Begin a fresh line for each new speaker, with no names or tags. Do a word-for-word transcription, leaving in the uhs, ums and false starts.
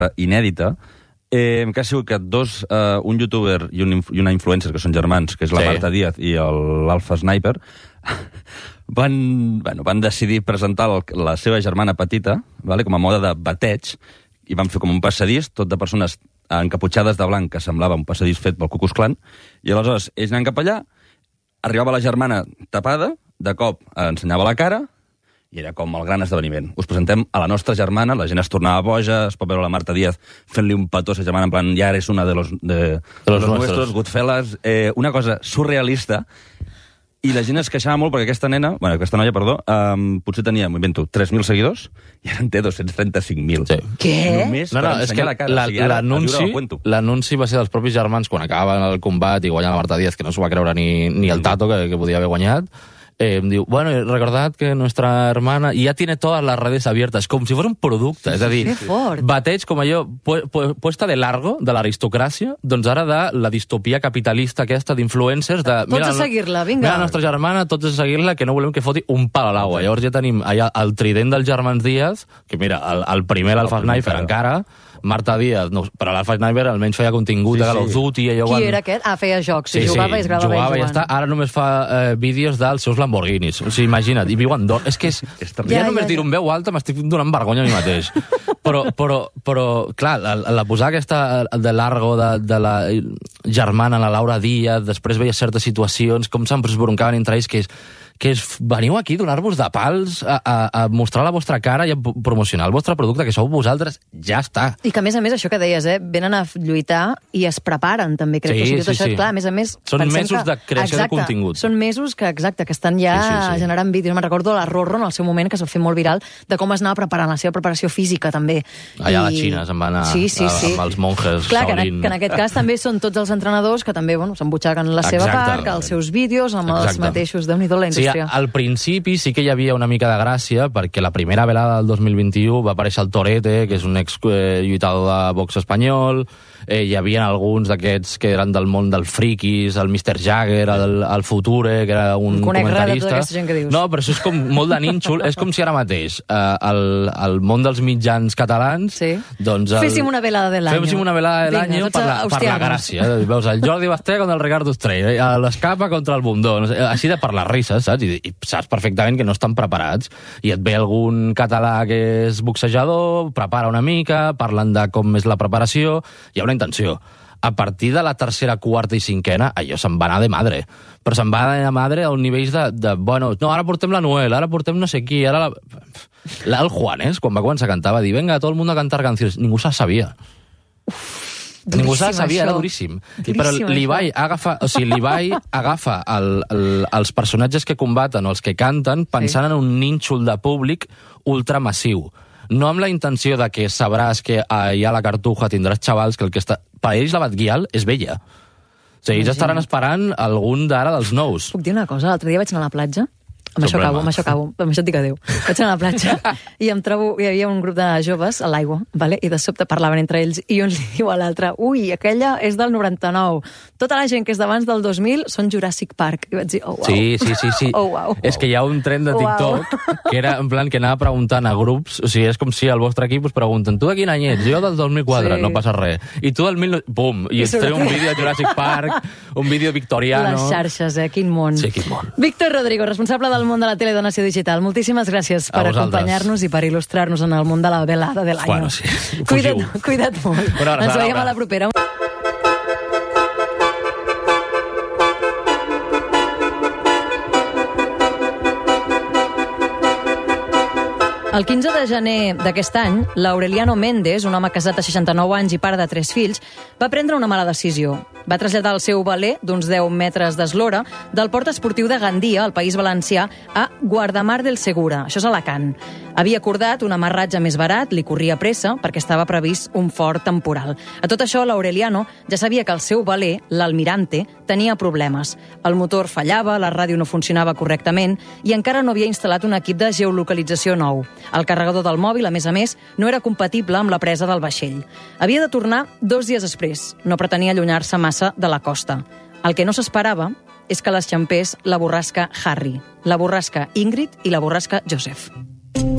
inèdita, eh, que ha sigut que dos, eh, un youtuber i, un, i una influencer, que són germans, que és la sí. Marta Díaz i l'Alfa Sniper, van, bueno, van decidir presentar el, la seva germana petita, vale, com a moda de bateig, i van fer com un passadís, tot de persones encaputxades de blanc, que semblava un passadís fet pel Ku Klux Klan, i aleshores ells anaven cap allà, arribava la germana tapada, de cop ensenyava la cara, i era com el gran esdeveniment. Us presentem a la nostra germana, la gent es tornava boja, es pot veure la Marta Díaz fent-li un petó a sa germana, en plan, ja eres una de los, de, de los, los nuestros, Goodfellas, eh, una cosa surrealista, i la gent es queixava molt perquè aquesta nena, bueno, aquesta noia, perdó, um, potser tenia, m'ho invento, tres mil seguidors, i ara en té dos-cents trenta-cinc mil. Sí.
Què?
Només
no, no,
per ensenyar la cara.
La,
o sigui,
l'anunci, l'anunci va ser dels propis germans quan acabaven el combat i guanyava la Marta Díaz, que no s'ho va creure ni, ni el Tato, que, que podia haver guanyat. Eh, em diu, bueno, recordad que nuestra hermana ya tiene todas las redes abiertas, com si fos un producte, és a dir, bateig com allò, pu pu puesta de largo, de l'aristocràcia, doncs ara de la distopia capitalista aquesta d'influencers, de...
Tots a seguir-la, vinga.
Mira la nostra germana, tots a seguir-la, que no volem que foti un pal a l'aigua. Llavors ja tenim allà el trident dels germans Díaz, que mira, el, el primer, l'Alfa Sniper, encara, Marta Díaz, no, però l'Alfa Sniper almenys feia contingut sí, de Call of Duty.
Qui
quan...
era aquest? Ah, feia jocs.
Sí,
jugava
sí,
i es gravava
jugava i
jugant.
ja està. Ara només fa eh, vídeos dels seus Lamborghinis. O sigui, imagina't, i viu a Andorra. És que és... ja, ja només ja, dir-ho en veu alta m'estic donant vergonya a mi mateix. però, però, però, clar, la, la posar aquesta de largo de, de la germana, la Laura Díaz, després veia certes situacions, com s'embroncaven entre ells, que és que és, veniu aquí a donar-vos de pals, a, a, a mostrar la vostra cara i a promocionar el vostre producte, que sou vosaltres, ja està.
I que, a més a més, això que deies, eh, venen a lluitar i es preparen, també, crec.
Sí,
que,
sí,
això,
sí.
Clar, a més a més...
Són mesos
que,
de creació
exacte,
de contingut.
Són mesos que, exacte, que estan ja sí, sí, sí. generant vídeos. Me'n recordo la Rorro, en el seu moment, que es va fer molt viral, de com es anava preparant, la seva preparació física, també.
Allà
I...
a la Xina se'n va anar
sí, sí, sí.
amb els monjes
clar, que
Shaolin.
en, que en aquest cas també són tots els entrenadors que també bueno, s'embutxaquen la seva
exacte.
part, els seus vídeos, amb
exacte.
els mateixos, Déu-n'hi-do la indústria.
Sí, al principi sí que hi havia una mica de gràcia, perquè la primera velada del dos mil vint-i-u va aparèixer el Torete, que és un ex eh, lluitador de box espanyol, eh, hi havia alguns d'aquests que eren del món del friquis, el mister Jagger, el, el Future, que era un
Conec
comentarista.
tota aquesta gent que dius.
No, però això és com molt de nínxol, és com si ara mateix eh, el, el món dels mitjans catalans...
Sí.
Doncs el,
féssim una velada de l'any.
Féssim una velada de l'any per, la, per la gràcia. Veus, el Jordi Basté contra el Ricardo Estrella, l'Escapa contra el Bundó, no sé, així de per les risses, saps? I, i saps perfectament que no estan preparats, i et ve algun català que és boxejador, prepara una mica, parlen de com és la preparació, hi ha una intenció. A partir de la tercera, quarta i cinquena, allò se'n va anar de madre. Però se'n va anar de madre a un nivell de, de bueno, no, ara portem la Noel, ara portem no sé qui, ara la... la el Juanes, quan va començar a cantar, va dir, venga, todo el mundo a cantar canciones. Ningú se sabia. Uf. Ningú se sabia, era duríssim. duríssim però l'Ibai agafa, o sigui, l'Ibai agafa el, el, els personatges que combaten o els que canten pensant sí. en un nínxol de públic ultramassiu. No amb la intenció de que sabràs que allà a la Cartuja tindràs xavals que el que està... Per ells la Batguial és vella. O sigui, ells estaran esperant algun d'ara dels nous.
Puc dir una cosa? L'altre dia vaig anar a la platja. Amb això acabo, amb això acabo, amb això et dic adéu. Vaig anar a la platja i em trobo, hi havia un grup de joves a l'aigua, vale? I de sobte parlaven entre ells i un li diu a l'altre, ui, aquella és del noranta-nou. Tota la gent que és d'abans del dos mil són Jurassic Park. I vaig dir, oh, uau.
Sí, sí, sí. sí.
Oh, uau.
És que hi ha un tren de TikTok wow. que era en plan que anava preguntant a grups, o sigui, és com si al vostre equip us pregunten, tu de quin any ets? Jo del dos mil quatre, sí. no passa res. I tu del mil... Pum! I, I et treu un vídeo de Jurassic Park, un vídeo victoriano...
Les xarxes, eh? Quin món.
Sí, quin món.
Víctor Rodrigo, responsable del món de la tele i donació digital. Moltíssimes gràcies per acompanyar-nos i per il·lustrar-nos en el món de la velada de l'any.
Bueno, sí.
Cuida't, cuida't molt. Ens veiem a la propera. El quinze de gener d'aquest any, l'Aureliano Méndez, un home casat a seixanta-nou anys i pare de tres fills, va prendre una mala decisió. Va traslladar el seu veler d'uns deu metres d'eslora del port esportiu de Gandia, al País Valencià, a Guardamar del Segura, això és Alacant. Havia acordat un amarratge més barat, li corria pressa, perquè estava previst un fort temporal. A tot això, l'Aureliano ja sabia que el seu veler, l'Almirante, tenia problemes. El motor fallava, la ràdio no funcionava correctament i encara no havia instal·lat un equip de geolocalització nou. El carregador del mòbil, a més a més, no era compatible amb la presa del vaixell. Havia de tornar dos dies després. No pretenia allunyar-se massa de la costa. El que no s'esperava és que l'escampés la borrasca Harry, la borrasca Ingrid i la borrasca Joseph.